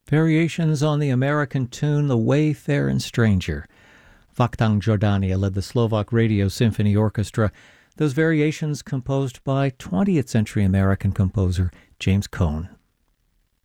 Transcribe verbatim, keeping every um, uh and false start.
Variations on the American tune The Wayfaring Stranger. Vakhtang Jordania led the Slovak Radio Symphony Orchestra. Those variations composed by twentieth century American composer James Cohn.